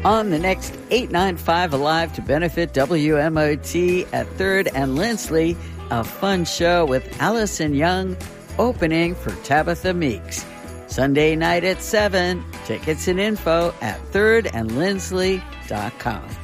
On the next 895 Alive to benefit WMOT at 3rd and Lindsley, a fun show with Allison Young opening for Tabitha Meeks. Sunday night at 7. Tickets and info at thirdandlindsley.com.